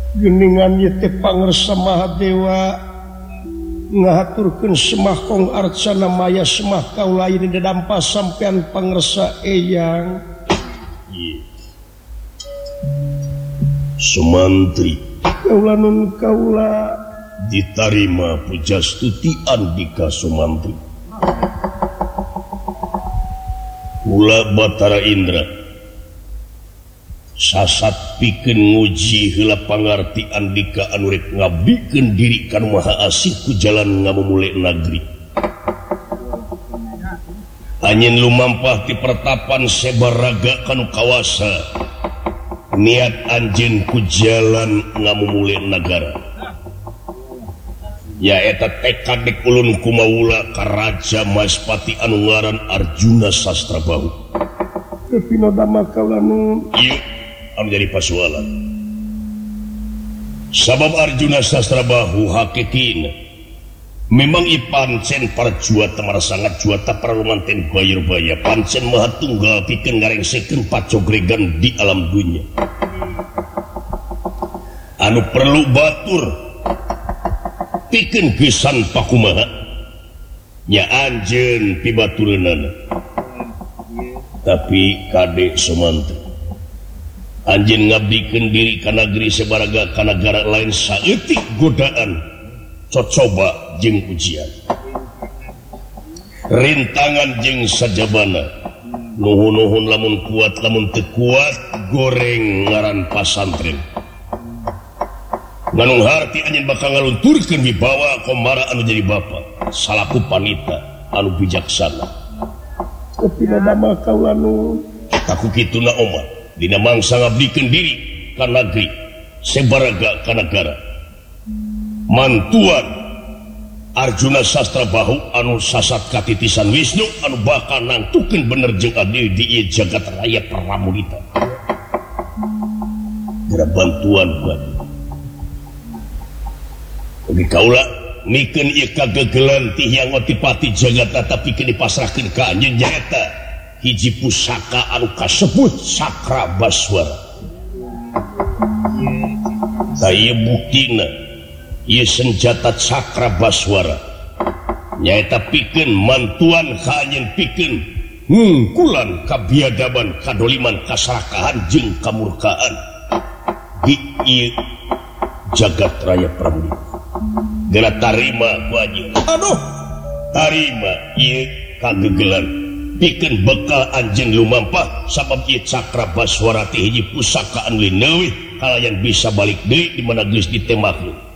geningan ieu teh pangresa Mahadewa ngahaturkeun semahkong arcana maya semah kaula ini dadampa sampean pangresa eyang. Sumantri Kaula nun kaula ditarima pujastuti Andika Sumantri. Kula Batara Indra sasat pikeun nguji heula pangarti Andika anu rek ngabdikeun diri ka Maha Asih ku jalan ngamumule nagri. Anjeun lumampah ti pertapan sebaraga kanu kawasa. Niat anjeun ku jalan ngamumule nagara. Ya eta tekad dek ulun kumaula ka Raja Maspati anu ngaran Arjuna Sastrabahu. Tapi nodama kaula nun Ieu anu jadi pasualan. Sabab Arjuna Sastrabahu hakikina memang pancen parjuata marasangat juata paralumanten bayur-baya pancen maha tunggal pikeun ngarengsekeun pacogregan di alam dunya. Anu perlu batur pikeun gesan pakumaha nya anjeun pibatureunana. Tapi Kade Sumantri anjeun ngabdikeun diri ka nagri sabaraga ka nagara lain saeutik godaan cocoba jeung ujian rintangan jeung sajabana nuhun-nuhun lamun kuat lamun teu kuat goreng ngaran pasantren nganung harti anjeun bakal ngalunturkeun wibawa komara anu jadi bapa salaku panita anu bijaksana. tapi nodama kaula nun Aku kituna oma dina mangsa ngabdikeun diri ka nagri sabaraga ka nagara. Mantuan Arjuna Sastrabahu anu sasat katitisan Wisnu anu bakal nangtukeun bener jeung adil di ieu jagat raya Pramudita. Gara bantuan bade. Oge kaula mikeun ieu kagegelan ti hyang otipati jagat tapi pikeun dipasrahkeun ka anjeun nyaeta hiji pusaka anu kasebut Sakra Baswara. Taya buktina ieu senjata Sakra Baswara nyaeta pikeun mantuan ka anjeun pikeun ngungkulan kabiadaban kadoliman kaserakahan jeung kamurkaan di ieu jagat raya Pramudita. Geura tarima ku anjeun. Aduh, tarima ieu kagegelan pikeun bekal anjeun lumampah sabab ieu Sakra Baswara teh hiji pusaka anu leuwih kalayan bisa balik deui di mana geus ditembakkeun.